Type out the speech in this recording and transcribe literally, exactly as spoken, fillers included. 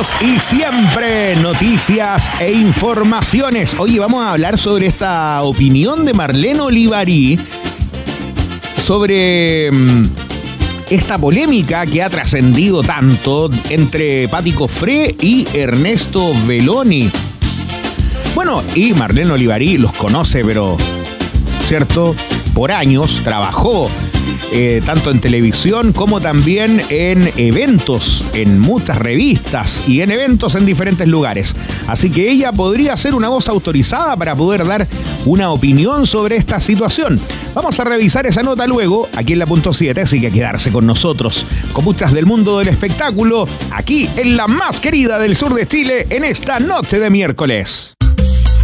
y siempre noticias e informaciones. Hoy vamos a hablar sobre esta opinión de Marlene Olivarí sobre mmm, esta polémica que ha trascendido tanto entre Patti Cofré y Ernesto Belloni. Bueno, y Marlene Olivarí los conoce, pero, ¿cierto? Por años trabajó eh, tanto en televisión como también en eventos, en muchas revistas y en eventos en diferentes lugares. Así que ella podría ser una voz autorizada para poder dar una opinión sobre esta situación. Vamos a revisar esa nota luego, aquí en la punto siete, así que a quedarse con nosotros. Copuchas del mundo del espectáculo, aquí en la más querida del sur de Chile, en esta noche de miércoles.